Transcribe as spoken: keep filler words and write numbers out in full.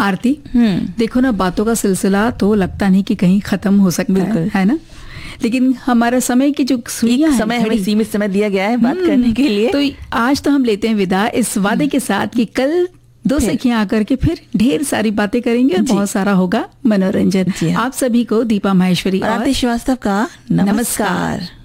आरती, देखो ना, बातों का सिलसिला तो लगता नहीं कि कहीं खत्म हो सकता है, है ना, लेकिन हमारा समय की जो सुइयां है, समय हमें सीमित समय दिया गया है बात करने के लिए। तो आज तो हम लेते हैं विदा इस वादे के साथ कि कल दो सखियां आकर के फिर ढेर सारी बातें करेंगे और बहुत सारा होगा मनोरंजन। आप सभी को दीपा माहेश्वरी और आरती श्रीवास्तव का नमस्कार।